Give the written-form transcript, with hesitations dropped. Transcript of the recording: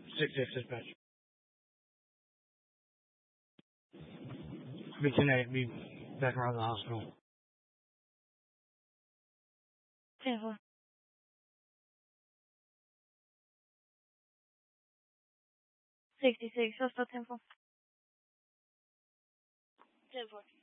6-6 dispatch. Be 10-8, be back around the hospital. 10-4. 66, hostile 10-4. 10-4.